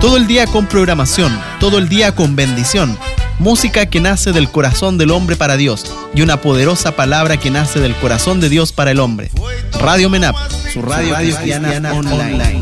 Todo el día con programación, todo el día con bendición. Música que nace del corazón del hombre para Dios y una poderosa palabra que nace del corazón de Dios para el hombre. Radio MENAP, su radio cristiana online.